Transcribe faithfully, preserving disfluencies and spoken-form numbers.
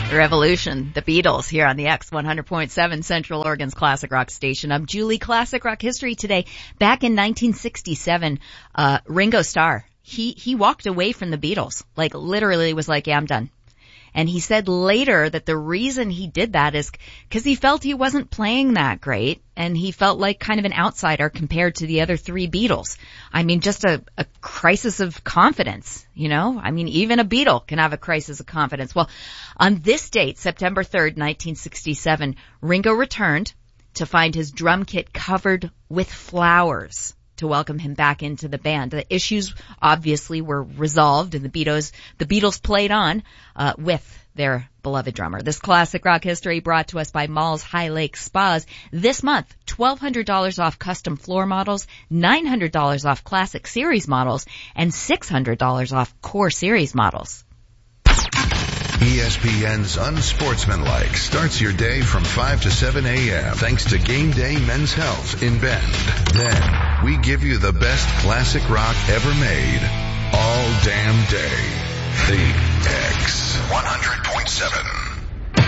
Revolution, the Beatles, here on the X one hundred point seven Central Oregon's Classic Rock station. I'm Julie. Classic Rock history today. Back in nineteen sixty-seven, uh, Ringo Starr, he, he walked away from the Beatles. Like, literally was like, yeah, I'm done. And he said later that the reason he did that is because he felt he wasn't playing that great, and he felt like kind of an outsider compared to the other three Beatles. I mean, just a, a crisis of confidence, you know? I mean, even a Beatle can have a crisis of confidence. Well, on this date, September third, nineteen sixty-seven, Ringo returned to find his drum kit covered with flowers to welcome him back into the band. The issues obviously were resolved, and the Beatles, the Beatles played on uh, with their beloved drummer. This Classic Rock history brought to us by Malls High Lake Spas. This month, twelve hundred dollars off custom floor models, nine hundred dollars off Classic Series models, and six hundred dollars off Core Series models. E S P N's Unsportsmanlike starts your day from five to seven a.m. thanks to Game Day Men's Health in Bend. Then, we give you the best classic rock ever made all damn day. The X one hundred point seven.